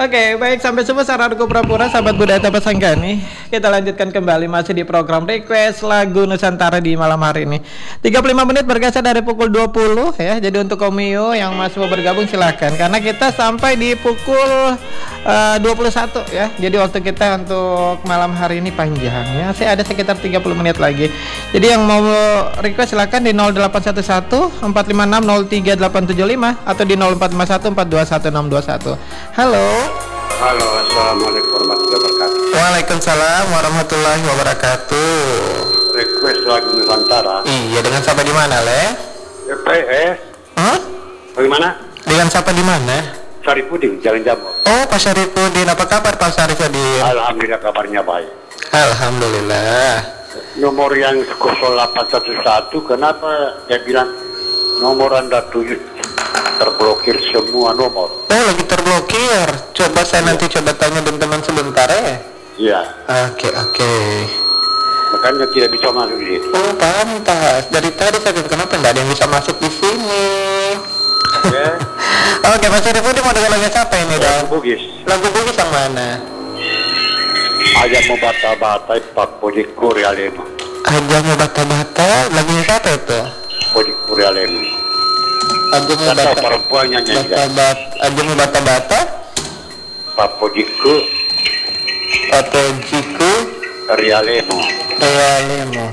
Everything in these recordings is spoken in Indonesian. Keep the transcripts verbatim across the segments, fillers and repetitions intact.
Oke, baik sampai semua saranku pura-pura sahabat budaya tanpa sanggani. Kita lanjutkan kembali masih di program Request Lagu Nusantara di malam hari ini. tiga puluh lima menit bergeser dari pukul dua puluh ya. Jadi untuk Komio yang masih mau bergabung silakan karena kita sampai di pukul uh, dua puluh satu ya. Jadi waktu kita untuk malam hari ini panjang ya. Saya ada sekitar tiga puluh menit lagi. Jadi yang mau request silakan di nol delapan satu satu empat lima enam nol tiga delapan tujuh lima atau di nol empat lima satu empat dua satu enam dua satu. Halo. Halo, assalamualaikum warahmatullahi wabarakatuh. Waalaikumsalam warahmatullahi wabarakatuh. Request lagu Nusantara. Iya, dengan siapa di mana, Le? E P S. Hah? Bagaimana? Dengan siapa di mana? Sari Puding, Jalan Jamur. Oh, Pak Syarifudin, apa kabar Pak Syarifudin? Alhamdulillah kabarnya baik. Alhamdulillah. Nomor yang nol delapan satu satu, kenapa dia bilang nomor Anda tujuh terblokir semua nomor? Oh, lagi terblokir. Coba saya nanti coba tanya teman-teman sebentar ya. Iya. Oke, oke. Makanya tidak bisa masuk di situ. Oh, pantas. Dari tadi saya bilang, kenapa nggak ada yang bisa masuk di sini? Ya. Oke, Pak Syarifudin mau dengar lagu siapa ini Lagu dong? Bugis. Lagu Bugis yang mana? Aja mau bata-bata Pak Podik Korealema. Aja mau bata-bata, lagunya siapa itu? Podik Korealema. Aja mau Atau bata perempuannya nyanyi. bata-bata, aja mau bata-bata, Pak Podikku atau Jiku, Rialemo. Realemo.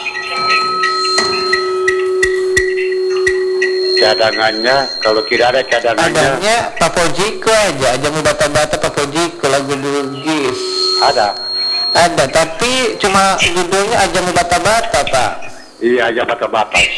Cadangannya, kalau tidak ada cadangannya, Adanya Papojiku aja, aja mau bata-bata Papojiku lagu Bugis. ada. Ada, tapi cuma judulnya aja mau bata-bata, Pak. Iya, aja bata-bata.